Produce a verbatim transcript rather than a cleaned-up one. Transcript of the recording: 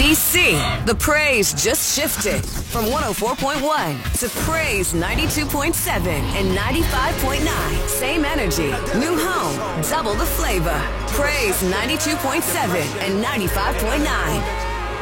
D C, the praise just shifted from one oh four point one to Praise ninety-two point seven and ninety-five point nine. Same energy, new home, double the flavor. Praise ninety-two point seven and ninety-five point nine.